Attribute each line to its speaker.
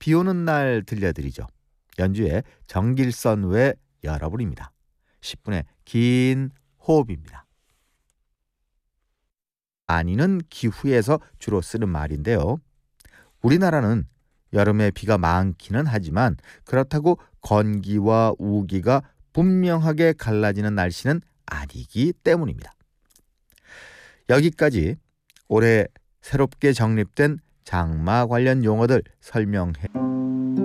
Speaker 1: 비 오는 날 들려드리죠. 연주의 정길선 외 여러분입니다. 10분의 긴 호흡입니다. 아니는 기후에서 주로 쓰는 말인데요. 우리나라는 여름에 비가 많기는 하지만 그렇다고 건기와 우기가 분명하게 갈라지는 날씨는 아니기 때문입니다. 여기까지 올해 새롭게 정립된 장마 관련 용어들 설명해